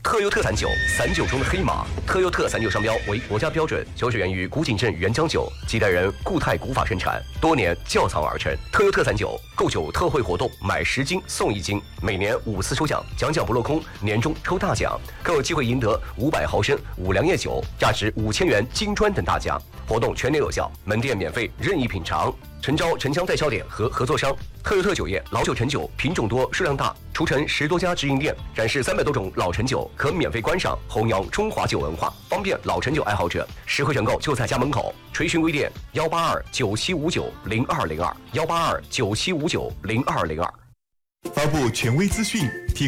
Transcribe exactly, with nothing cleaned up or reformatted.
特优特散酒，散酒中的黑马。特优特散酒商标为国家标准，酒水源于古井镇原浆酒，几代人固态古法生产，多年窖藏而成。特优特散酒购酒特惠活动，买十斤送一斤，每年五次抽奖，奖奖不落空，年终抽大奖，更有机会赢得五百毫升五粮液酒，价值五千元金砖等大奖。活动全年有效，门店免费任意品尝。诚招城乡代销点和合作商。特优特酒业老酒陈酒，品种多，数量大，除城十多家直营店，展示三百多种老陈酒，可免费观赏，弘扬中华酒文化，方便老陈酒爱好者实惠选购就在家门口。垂询微店幺八二九七五九零二零二幺八二九七五九零二零二。 发布权威资讯，